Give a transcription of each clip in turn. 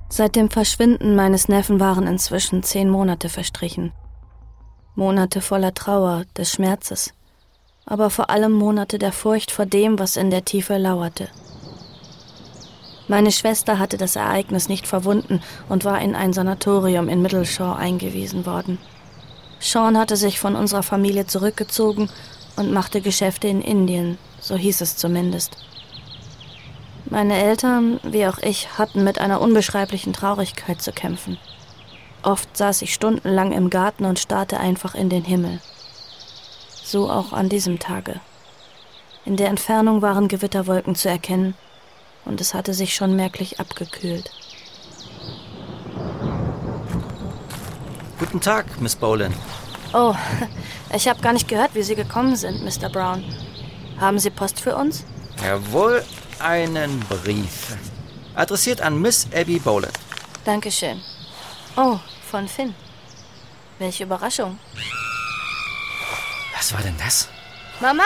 Seit dem Verschwinden meines Neffen waren inzwischen 10 Monate verstrichen. Monate voller Trauer, des Schmerzes, aber vor allem Monate der Furcht vor dem, was in der Tiefe lauerte. Meine Schwester hatte das Ereignis nicht verwunden und war in ein Sanatorium in Middleshaw eingewiesen worden. Sean hatte sich von unserer Familie zurückgezogen und machte Geschäfte in Indien, so hieß es zumindest. Meine Eltern, wie auch ich, hatten mit einer unbeschreiblichen Traurigkeit zu kämpfen. Oft saß ich stundenlang im Garten und starrte einfach in den Himmel. So auch an diesem Tage. In der Entfernung waren Gewitterwolken zu erkennen und es hatte sich schon merklich abgekühlt. Guten Tag, Miss Boland. Oh, ich habe gar nicht gehört, wie Sie gekommen sind, Mr. Brown. Haben Sie Post für uns? Jawohl, einen Brief. Adressiert an Miss Abby Boland. Dankeschön. Oh, von Finn. Welche Überraschung. Was war denn das? Mama?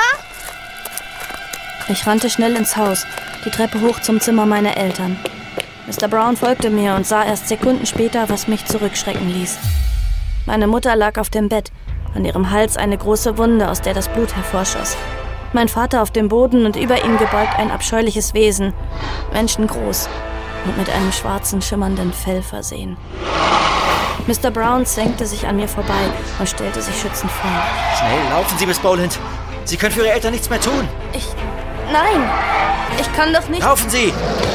Ich rannte schnell ins Haus, die Treppe hoch zum Zimmer meiner Eltern. Mr. Brown folgte mir und sah erst Sekunden später, was mich zurückschrecken ließ. Meine Mutter lag auf dem Bett, an ihrem Hals eine große Wunde, aus der das Blut hervorschoss. Mein Vater auf dem Boden und über ihm gebeugt ein abscheuliches Wesen, menschengroß und mit einem schwarzen, schimmernden Fell versehen. Mr. Brown senkte sich an mir vorbei und stellte sich schützend vor. Schnell, laufen Sie, Miss Boland. Sie können für Ihre Eltern nichts mehr tun. Nein! Ich kann doch nicht... Laufen Sie!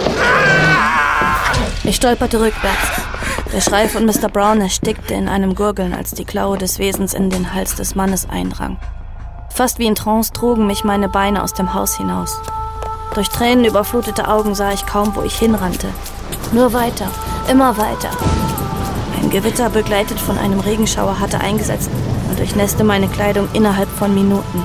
Ich stolperte rückwärts. Der Schrei von Mr. Brown erstickte in einem Gurgeln, als die Klaue des Wesens in den Hals des Mannes eindrang. Fast wie in Trance trugen mich meine Beine aus dem Haus hinaus. Durch Tränen überflutete Augen sah ich kaum, wo ich hinrannte. Nur weiter, immer weiter. Ein Gewitter, begleitet von einem Regenschauer, hatte eingesetzt und durchnässte meine Kleidung innerhalb von Minuten.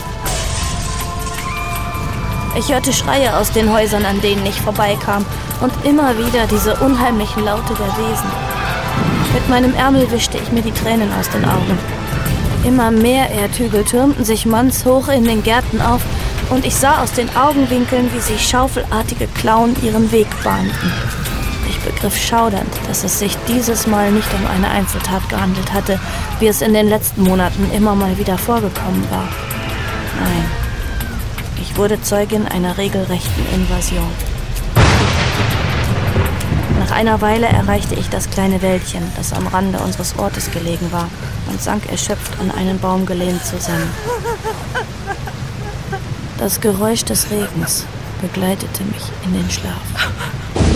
Ich hörte Schreie aus den Häusern, an denen ich vorbeikam, und immer wieder diese unheimlichen Laute der Wesen. Mit meinem Ärmel wischte ich mir die Tränen aus den Augen. Immer mehr Erdhügel türmten sich mannshoch in den Gärten auf, und ich sah aus den Augenwinkeln, wie sich schaufelartige Klauen ihren Weg bahnten. Ich begriff schaudernd, dass es sich dieses Mal nicht um eine Einzeltat gehandelt hatte, wie es in den letzten Monaten immer mal wieder vorgekommen war. Nein, ich wurde Zeugin einer regelrechten Invasion. Nach einer Weile erreichte ich das kleine Wäldchen, das am Rande unseres Ortes gelegen war, und sank erschöpft an einen Baum gelehnt zusammen. Das Geräusch des Regens begleitete mich in den Schlaf.